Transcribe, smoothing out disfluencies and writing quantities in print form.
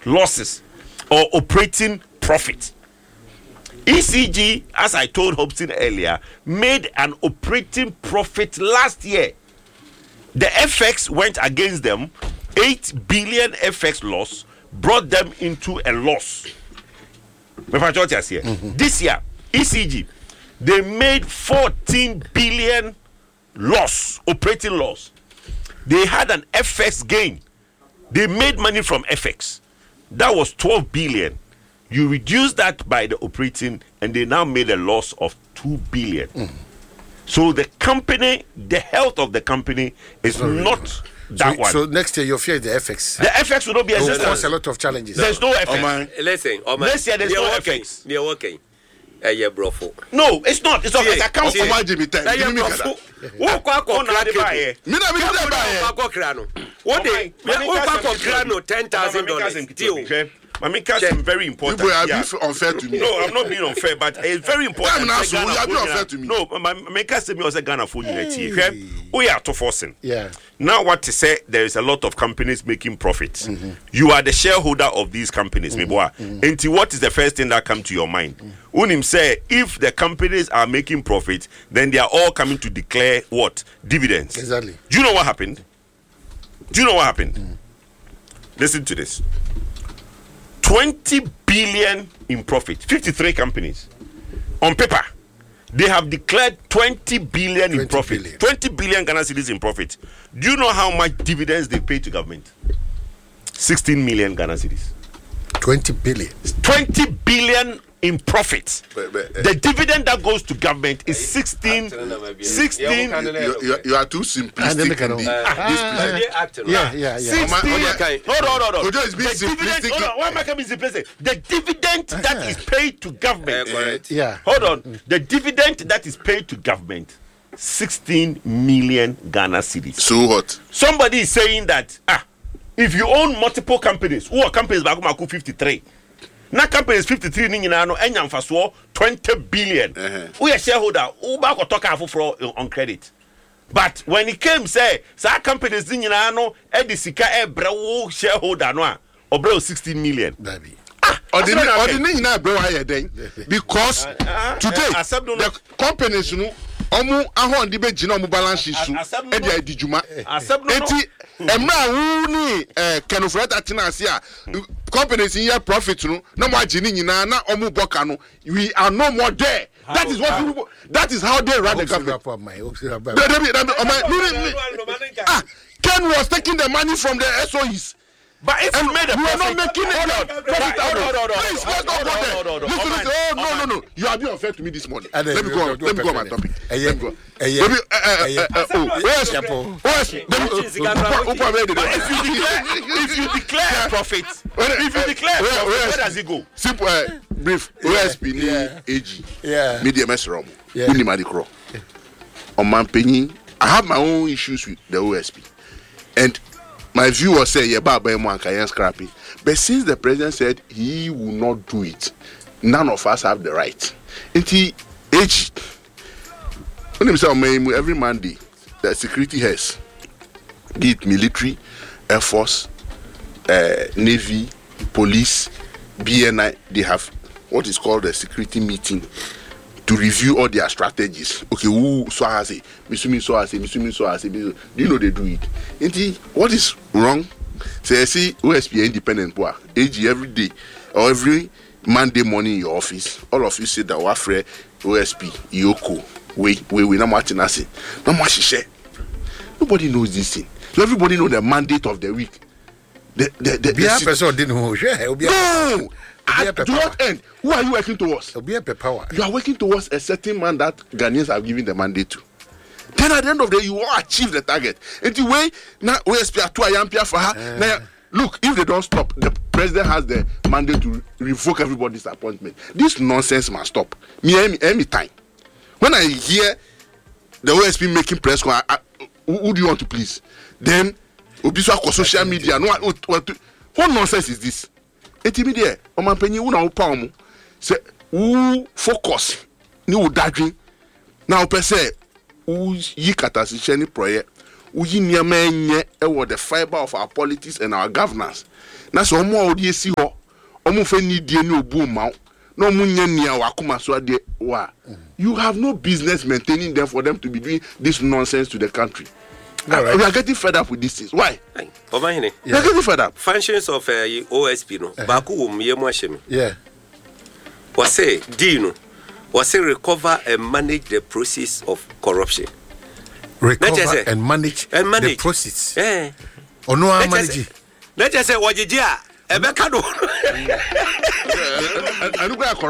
losses or operating profit. ECG, as I told Hobson earlier, made an operating profit last year. The FX went against them. 8 billion FX loss brought them into a loss. This year, ECG, they made 14 billion loss, operating loss. They had an FX gain. They made money from FX. That was 12 billion. You reduce that by the operating, and they now made a loss of 2 billion. So the company, the health of the company is not that one. So next year, you'll fear the FX. The FX will not be existent. There's a lot of challenges. There's no FX. Listen, next year there's no FX. They're working. No, it's not. It's not. It's a company. $10,000. Mamika is very important. You are being unfair to me. No, I'm not being unfair, but it's very important. You are being unfair to me. No, Mamika said me was a Ghana for unity. We are to forcing. Yeah. Now, what to say? There is a lot of companies making profits. You are the shareholder of these companies, And what is the first thing that comes to your mind? Unim say if the companies are making profit, then they are all coming to declare what? Dividends. Exactly. Do you know what happened? Listen to this. 20 billion in profit. 53 companies. On paper, they have declared 20 billion in profit. Billion. 20 billion Ghana cedis in profit. Do you know how much dividends they pay to government? 16 million Ghana cedis. 20 billion. 20 billion in profit. The dividend that goes to government is 16. You are too simplistic. Yeah. 16. No. Why am I coming simplistic? The dividend that is paid to government. Hold on. The dividend that is paid to government, 16 million Ghana cedis. So what? Somebody is saying that if you own multiple companies, who are companies back 53. Na company is 53 ni nyina no enya mfaso 20 billion. We are shareholder, who back or talk for on credit. But when it came say companies ni nyina no e di sika e brewo shareholder no a obrewo 16 million. Baby. Because today the companies no omu ahon di be gina omu balance sheet so e di adijuma enti emra wu ni kenofrata tinase a companies in your profit no na mo agini nyina na omu boka no we are no more there. That is what people, that is how they run the government. Ken was taking the money from the SOEs. But if you made a profit, we are not making it. Please, let's not go there. No. You are being unfair to me this morning. Let me go on my topic. If you declare profit, where does it go? Simple, brief. OSP, AG, media mess wrong. On my opinion, I have my own issues with the OSP, and my view was say scrappy. But since the president said he will not do it, none of us have the right. And every Monday, the security has, be it military, Air Force, Navy, police, BNI, they have what is called a security meeting to review all their strategies. Okay, who so has it? Misumi so has it. Do you know they do it? And what is wrong? Say, see, OSP independent poor. AG every day or every Monday morning in your office, all of you say that Wafre, OSP, Yoko, we not watching us. Not much share. Nobody knows this thing. So everybody know the mandate of the week. The person didn't know. No. To what end? Who are you working towards? Power. You are working towards a certain man that Ghanaians have given the mandate to. Then at the end of the day, you will achieve the target. And the way now OSP to Ayampia for her. Now, look, if they don't stop, the president has the mandate to revoke everybody's appointment. This nonsense must stop. Me time. When I hear the OSP making press, who do you want to please? Then Obiswa ko social media. No, what nonsense is this? Media, my penny, who palm say, who focus, new daddy. Now, per se, who ye catastrophenic project, who ye near man, the fiber of our politics and our governance. na so omo odi esi ho omo fe ni die ni obu ma no omo nya nia wakoma so ade wa you have no business maintaining them for them to be doing this nonsense to the country. Right. We are getting fed up with these things. Why? We are getting fed up. Functions of OSP no baku wo mye mo ahye. Yeah. Was say Dino was say recover and manage the process of corruption. Recover and manage the process. Ono manage. Let's just say wajijia ebeka do. I